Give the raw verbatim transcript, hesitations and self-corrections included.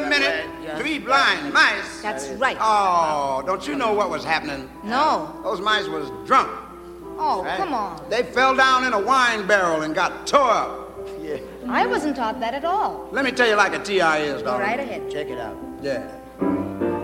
one minute, three blind mice. That's right. Oh, don't you know what was happening? No. Those mice was drunk. Oh, right. Come on. They fell down in a wine barrel and got tore up. Yeah. I wasn't taught that at all. Let me tell you like a T I is, Go darling. right ahead. Check it out. Yeah.